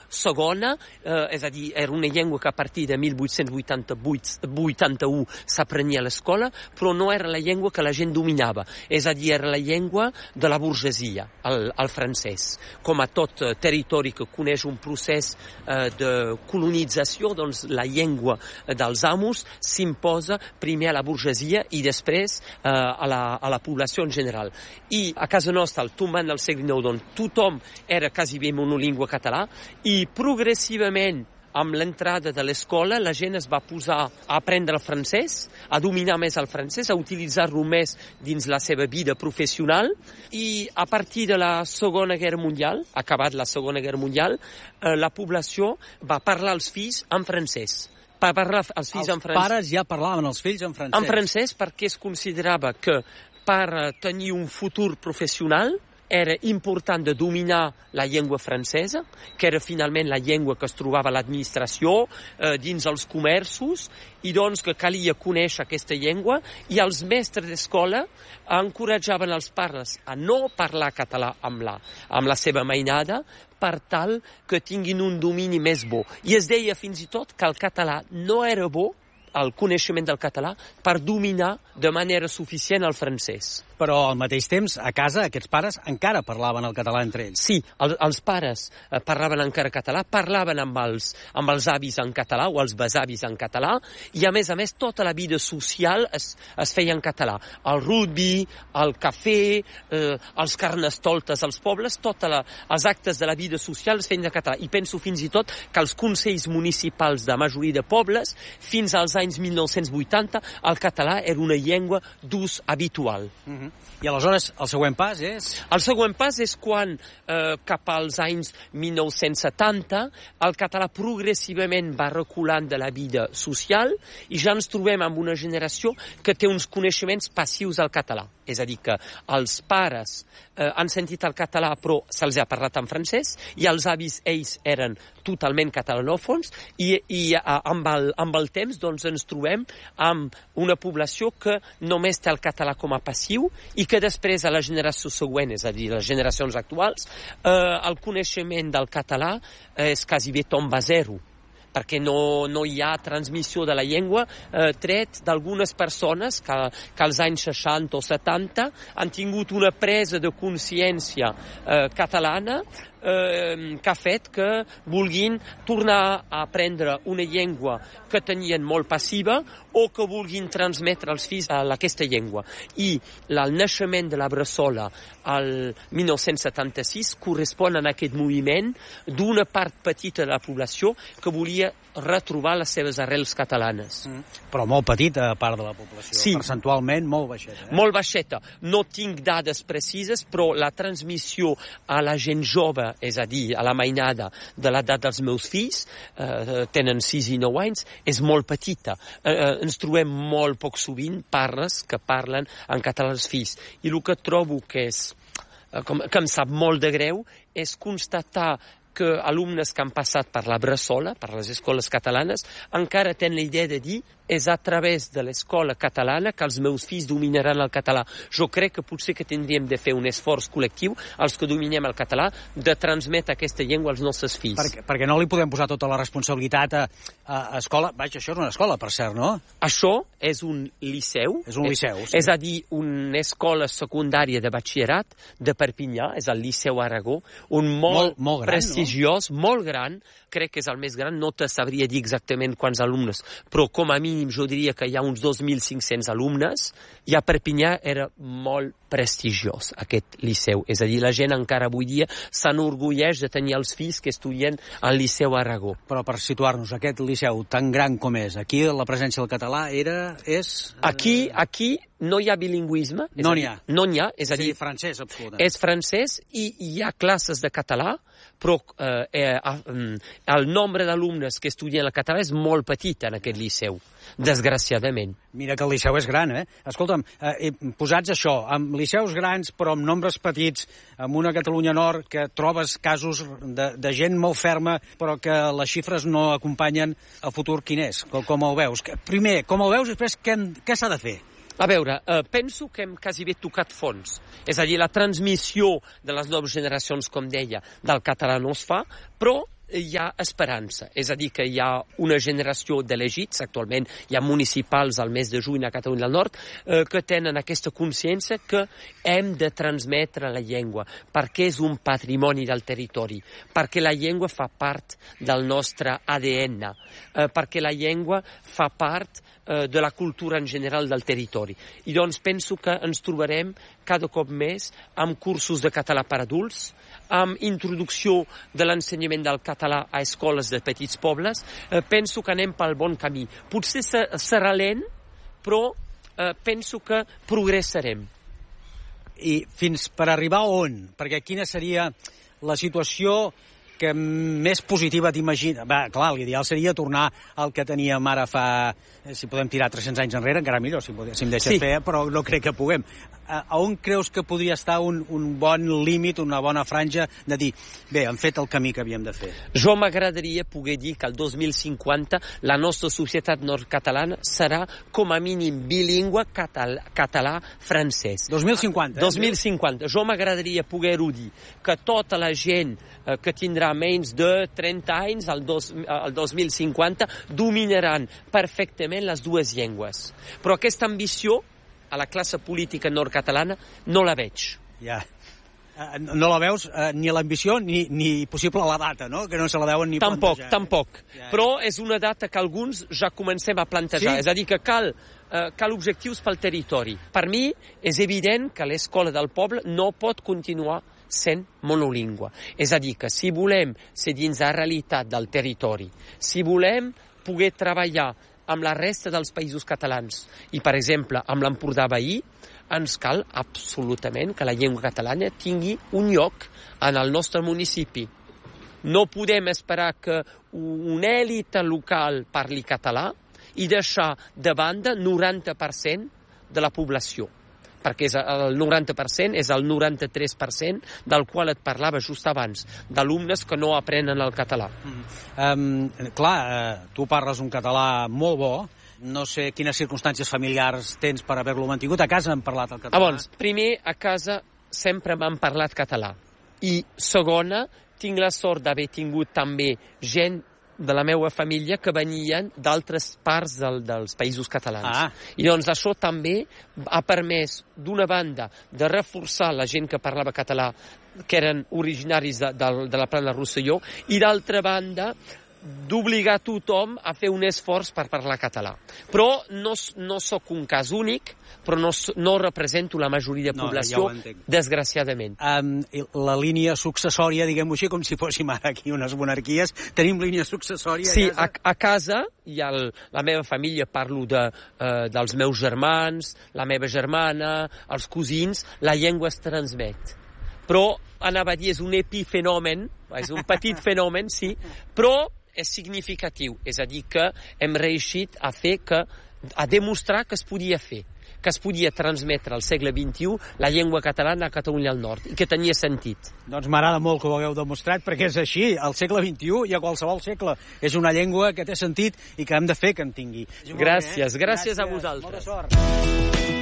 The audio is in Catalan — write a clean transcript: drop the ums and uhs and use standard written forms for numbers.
segona, és a dir, era una llengua que a partir de 1881 s'aprenia a l'escola, però no era la llengua que la gent dominava, és a dir, era la llengua de la burgesia, el francès. Com a tot territori que coneix un procés de colonització, doncs la llengua dels amos s'imposa primer a la burgesia i després a la població en general. I a casa nostra, al tombant del segle IX, doncs tothom era quasi bé monolingüe català i progressivament amb l'entrada de l'escola la gent es va posar a aprendre el francès, a dominar més el francès, a utilitzar-lo més dins la seva vida professional i a partir de la Segona Guerra Mundial, acabat la Segona Guerra Mundial, la població va parlar als fills en francès. Els pares ja parlaven els fills en francès. En francès perquè es considerava que per tenir un futur professional era important de dominar la llengua francesa, que era finalment la llengua que es trobava a l'administració, dins els comerços, i doncs que calia conèixer aquesta llengua, i els mestres d'escola encoratjaven els pares a no parlar català amb la seva mainada, per tal que tinguin un domini més bo. I es deia fins i tot que el català no era bo, el coneixement del català, per dominar de manera suficient el francès. Però al mateix temps, a casa, aquests pares encara parlaven el català entre ells. Sí, els pares parlaven encara català, parlaven amb els avis en català o els besavis en català, i a més, tota la vida social es feia en català. El rugby, el cafè, els carnestoltes als pobles, els actes de la vida social es feien en català. I penso fins i tot que els consells municipals de majoria de pobles, fins als anys 1980, el català era una llengua d'ús habitual. I aleshores el següent pas és? El següent pas és quan, cap als anys 1970, el català progressivament va reculant de la vida social i ja ens trobem amb una generació que té uns coneixements passius al català. És a dir, que els pares han sentit el català però se'ls ha parlat en francès i els avis ells eren totalment catalanòfons i amb el temps doncs, ens trobem amb una població que només té el català com a passiu i que després a la generació següent, és a dir, les generacions actuals, el coneixement del català és quasi bé tomba a zero, perquè no hi ha transmissió de la llengua, tret d'algunes persones que als anys 60 o 70 han tingut una presa de consciència catalana que ha fet que vulguin tornar a aprendre una llengua que tenien molt passiva o que vulguin transmetre als fills aquesta llengua. I el naixement de la Bressola al 1976 correspon a aquest moviment d'una part petita de la població que volia retrobar les seves arrels catalanes. Però molt petita part de la població, sí. Percentualment molt baixeta. Molt baixeta. No tinc dades precises, però la transmissió a la gent jove, és a dir, a la mainada de l'edat dels meus fills, tenen 6 i 9 anys, és molt petita. Ens trobem molt poc sovint pares que parlen en català als fills. I el que trobo que em sap molt de greu és constatar que alumnes que han passat per la Bressola, per les escoles catalanes, encara tenen la idea de dir és a través de l'escola catalana que els meus fills dominaran el català. Jo crec que potser que tindríem de fer un esforç col·lectiu, els que dominem el català, de transmetre aquesta llengua als nostres fills. Perquè no li podem posar tota la responsabilitat a escola. Vaja, això és una escola, per cert, no? Això és un liceu. És un liceu, sí. És a dir, una escola secundària de batxillerat de Perpinyà, és el Liceu Aragó, un molt gran, prestigiós, no? Molt gran, crec que és el més gran, no te sabria dir exactament quants alumnes, però com a mínim jo diria que hi ha uns 2.500 alumnes, i a Perpinyà era molt prestigiós aquest liceu, és a dir, la gent encara avui dia s'enorgulleix de tenir els fills que estudien al Liceu Aragó. Però per situar-nos, aquest liceu tan gran com és, aquí la presència del català és... Aquí no hi ha bilingüisme. No n'hi ha. No n'hi ha, és a dir... Sí, francès, absolutament. És francès i hi ha classes de català, però el nombre d'alumnes que estudien el català és molt petit en aquest liceu, desgraciadament. Mira que el liceu és gran, eh? Escolta'm, posats això, amb liceus grans però amb nombres petits, amb una Catalunya Nord que trobes casos de gent molt ferma però que les xifres no acompanyen el futur, quin és? Com el veus? Primer, com el veus i després què s'ha de fer? A veure, penso que hem quasi bé tocat fons. És a dir, la transmissió de les noves generacions, com deia, del català no es fa, però hi ha esperança. És a dir, que hi ha una generació d'elegits, actualment hi ha municipals al mes de juny a Catalunya del Nord, que tenen aquesta consciència que hem de transmetre la llengua, perquè és un patrimoni del territori, perquè la llengua fa part del nostre ADN, perquè la llengua fa part de la cultura en general del territori. I doncs penso que ens trobarem cada cop més amb cursos de català per adults, amb introducció de l'ensenyament del català a escoles de petits pobles. Penso que anem pel bon camí. Potser serà lent, però penso que progressarem. I fins per arribar on? Perquè quina seria la situació que més positiva t'imagina? Va, clar, l'ideal seria tornar al que teníem ara fa... Si podem tirar 300 anys enrere, encara millor, si em deixes fer, però no crec que puguem. A on creus que podria estar un bon límit, una bona franja de dir, bé, hem fet el camí que havíem de fer? Jo m'agradaria poder dir que el 2050 la nostra societat nord-catalana serà com a mínim bilingüe català-francès. 2050? 2050. Jo m'agradaria poder-ho dir, que tota la gent que tindrà menys de 30 anys al 2050 dominaran perfectament les dues llengües. Però aquesta ambició a la classe política nord-catalana no la veig. Ja. No la veus ni a l'ambició ni possible a la data, no? Que no se la deuen ni plantejar. Tampoc. Ja. Però és una data que alguns ja comencem a plantejar. Sí? És a dir, que cal objectius pel territori. Per mi és evident que l'escola del poble no pot continuar sent monolingüe. És a dir, que si volem ser dins la realitat del territori, si volem poder treballar amb la resta dels països catalans i, per exemple, amb l'Empordà veí, ens cal absolutament que la llengua catalana tingui un lloc en el nostre municipi. No podem esperar que una èlita local parli català i deixar de banda 90% de la població, perquè el 90% és el 93% del qual et parlava just abans, d'alumnes que no aprenen el català. Tu parles un català molt bo, no sé quines circumstàncies familiars tens per haver-lo mantingut. A casa hem parlat el català? Primer, a casa sempre m'han parlat català. I segona, tinc la sort d'haver tingut també gent de la meva família que venien d'altres parts dels països catalans. I doncs això també ha permès, d'una banda, de reforçar la gent que parlava català, que eren originaris de la Plana Rosselló, i d'altra banda, d'obligar tothom a fer un esforç per parlar català. Però no sóc un cas únic, però no represento la majoria de població, desgraciadament. La línia successòria, diguem-ho així, com si fóssim ara aquí unes monarquies, tenim línia successòria a casa? Sí, a casa hi ha la meva família, parlo dels meus germans, la meva germana, els cosins, la llengua es transmet. Però, anava a dir, és un epifenomen, és un petit fenomen, sí, però és significatiu, és a dir, que hem reeixit a demostrar que es podia fer, que es podia transmetre al segle XXI la llengua catalana a Catalunya del Nord, i que tenia sentit. Doncs m'agrada molt que ho hagueu demostrat, perquè és així, al segle XXI i a qualsevol segle. És una llengua que té sentit i que hem de fer que en tingui. Gràcies a vosaltres. Molta sort.